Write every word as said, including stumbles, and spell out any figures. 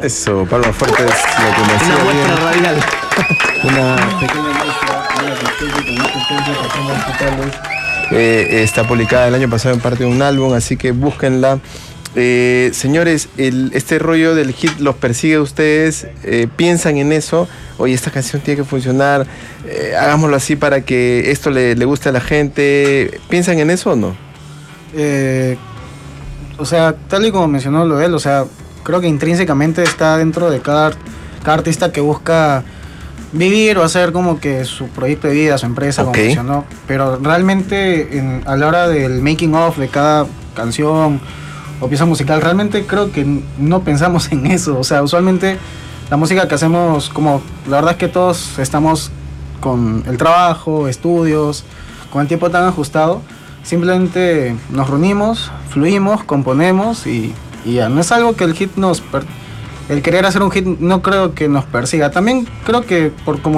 Eso, palmas fuertes, lo que me hacía Una muestra bien. radial. Una pequeña muestra de la asistencia con asistencia pasando hospitales. Eh, está publicada el año pasado en parte de un álbum, así que búsquenla. Eh, señores, el, este rollo del hit los persigue a ustedes, eh, piensan en eso, oye, esta canción tiene que funcionar, eh, hagámoslo así para que esto le, le guste a la gente, ¿piensan en eso o no? Eh, o sea, tal y como mencionó Loel, o sea, creo que intrínsecamente está dentro de cada, cada artista que busca vivir o hacer como que su proyecto de vida, su empresa, Ok. como mencionó, pero realmente en, a la hora del making of de cada canción o pieza musical, realmente creo que no pensamos en eso. O sea, usualmente la música que hacemos, como la verdad es que todos estamos con el trabajo, estudios, con el tiempo tan ajustado, simplemente nos reunimos, fluimos, componemos y, y ya. No es algo que el hit nos... Per- el querer hacer un hit no creo que nos persiga. También creo que por como